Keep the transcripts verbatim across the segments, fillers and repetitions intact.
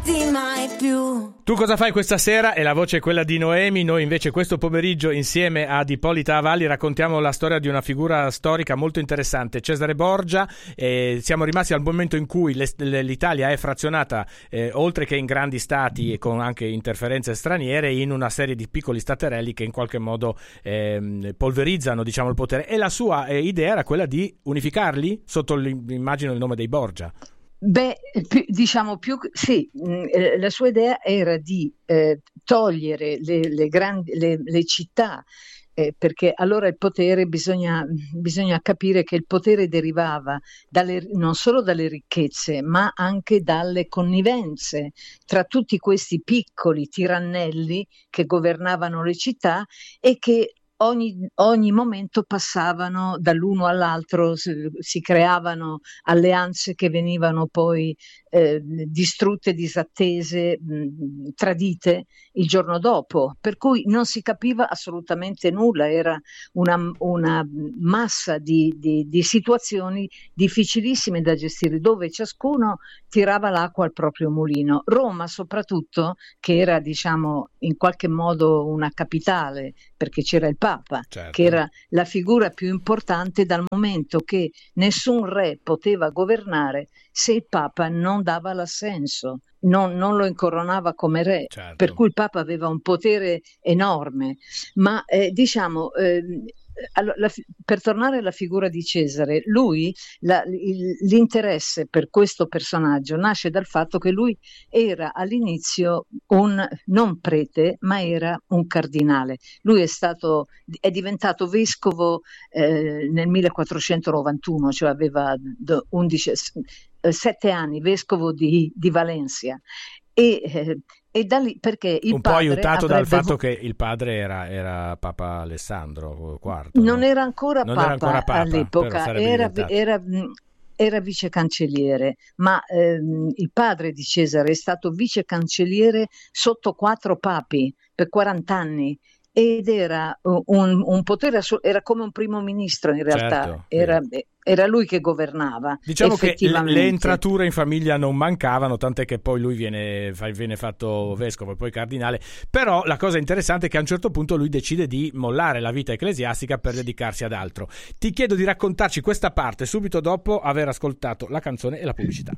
lasciarti mai più. Tu cosa fai questa sera? E la voce è quella di Noemi. Noi invece questo pomeriggio insieme ad Ippolita Avalli raccontiamo la storia di una figura storica molto interessante, Cesare Borgia. Eh, siamo rimasti al momento in cui le, le, l'Italia è frazionata, eh, oltre che in grandi stati e con anche interferenze straniere, in una serie di piccoli staterelli che in qualche modo eh, polverizzano, diciamo, il potere. E la sua eh, idea era quella di unificarli sotto, immagino, il nome dei Borgia. Beh, più, diciamo più sì, mh, la sua idea era di eh, togliere le, le, grandi, le, le città, eh, perché allora il potere, bisogna, bisogna capire che il potere derivava dalle, non solo dalle ricchezze, ma anche dalle connivenze tra tutti questi piccoli tirannelli che governavano le città e che Ogni, ogni momento passavano dall'uno all'altro, si, si creavano alleanze che venivano poi eh, distrutte, disattese, mh, tradite il giorno dopo, per cui non si capiva assolutamente nulla, era una, una massa di, di, di situazioni difficilissime da gestire, dove ciascuno tirava l'acqua al proprio mulino. Roma soprattutto, che era, diciamo, in qualche modo una capitale, perché c'era il Papa, certo, che era la figura più importante, dal momento che nessun re poteva governare se il Papa non dava l'assenso, non, non lo incoronava come re, certo. Per cui il Papa aveva un potere enorme, ma eh, diciamo... Eh, Allora, la, per tornare alla figura di Cesare, lui la, il, l'interesse per questo personaggio nasce dal fatto che lui era all'inizio un non prete, ma era un cardinale. Lui è stato è diventato vescovo eh, nel millequattrocentonovantuno, cioè aveva undici, sette anni, vescovo di, di Valencia. E eh, E da lì, perché il un po' aiutato dal fatto vo- che il padre era, era Papa Alessandro quarto. Non no? era ancora non Papa, era ancora Papa all'epoca, era, era, era vicecancelliere, ma ehm, il padre di Cesare è stato vicecancelliere sotto quattro papi per quaranta anni. Ed era un, un potere, era come un primo ministro in realtà, certo, era, sì. Era lui che governava. Diciamo che le entrature in famiglia non mancavano, tant'è che poi lui viene, viene fatto vescovo e poi cardinale, però la cosa interessante è che a un certo punto lui decide di mollare la vita ecclesiastica per dedicarsi ad altro. Ti chiedo di raccontarci questa parte subito dopo aver ascoltato la canzone e la pubblicità.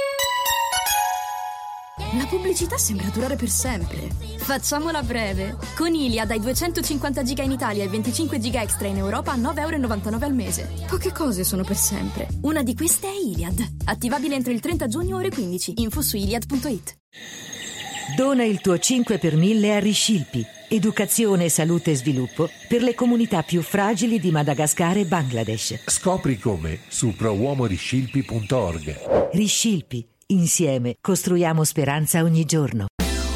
La pubblicità sembra durare per sempre. Facciamola breve. Con Iliad hai duecentocinquanta giga in Italia e venticinque giga extra in Europa a nove virgola novantanove euro al mese. Poche cose sono per sempre. Una di queste è Iliad. Attivabile entro il trenta giugno ore quindici. Info su iliad punto it. Dona il tuo cinque per mille a Riscilpi. Educazione, salute e sviluppo per le comunità più fragili di Madagascar e Bangladesh. Scopri come su prouomoriscilpi punto org. Riscilpi. Insieme costruiamo speranza ogni giorno.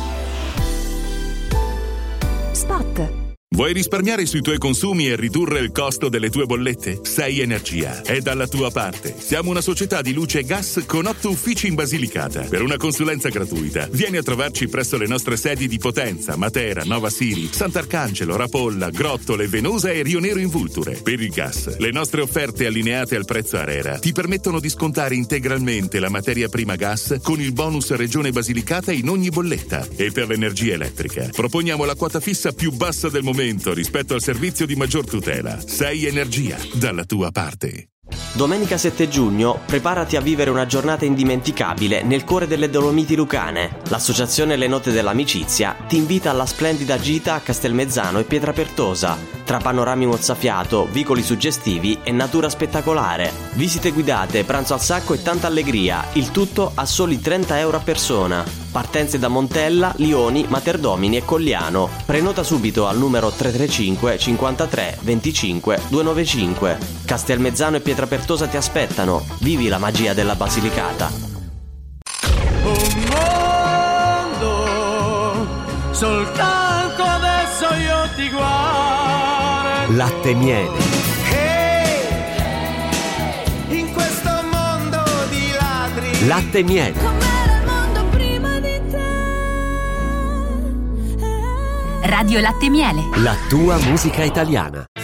Spot. Vuoi risparmiare sui tuoi consumi e ridurre il costo delle tue bollette? Sei Energia è dalla tua parte. Siamo una società di luce e gas con otto uffici in Basilicata. Per una consulenza gratuita, vieni a trovarci presso le nostre sedi di Potenza, Matera, Nova Siri, Sant'Arcangelo, Rapolla, Grottole, Venosa e Rio Nero in Vulture. Per il gas, le nostre offerte allineate al prezzo ARERA ti permettono di scontare integralmente la materia prima gas con il bonus Regione Basilicata in ogni bolletta. E per l'energia elettrica, proponiamo la quota fissa più bassa del momento rispetto al servizio di maggior tutela. Sei Energia, dalla tua parte. Domenica sette giugno preparati a vivere una giornata indimenticabile nel cuore delle Dolomiti Lucane. L'associazione Le Note dell'Amicizia ti invita alla splendida gita a Castelmezzano e Pietrapertosa, tra panorami mozzafiato, vicoli suggestivi e natura spettacolare. Visite guidate, pranzo al sacco e tanta allegria, il tutto a soli trenta euro a persona. Partenze da Montella, Lioni, Materdomini e Cogliano. Prenota subito al numero tre tre cinque cinquantatré venticinque duecentonovantacinque. Castelmezzano e Pietrapertosa ti aspettano. Vivi la magia della Basilicata. Un mondo, soltanto adesso io ti guardo. Latte Miele. Hey, in questo mondo di ladri. Latte Miele. Com'era il mondo prima di te? Radio Latte Miele. La tua musica italiana.